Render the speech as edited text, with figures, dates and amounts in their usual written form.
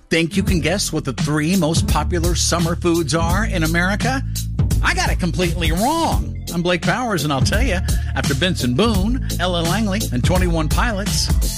Think you can guess what the 3 most popular summer foods are in America? I got it completely wrong. I'm Blake Powers, and I'll tell you, after Benson Boone, Ella Langley, and 21 Pilots,